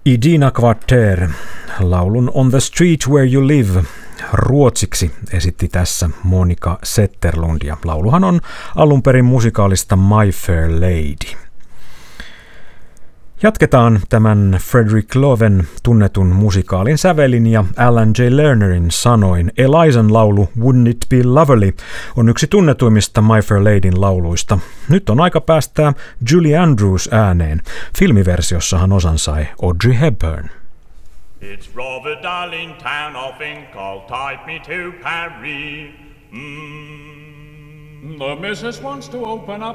Idina Kvarter, laulun On the Street Where You Live ruotsiksi esitti tässä Monika Zetterlund, ja lauluhan on alun perin musikaalista My Fair Lady. Jatketaan tämän Frederick Loven tunnetun musikaalin sävelin ja Alan J. Lernerin sanoin. Elizan laulu Wouldn't It Be Lovely on yksi tunnetuimmista My Fair Ladyn lauluista. Nyt on aika päästää Julie Andrews ääneen. Filmiversiossahan osan sai Audrey Hepburn. It's rather dull in town, I think I'll type me to Paris. The missus wants to open up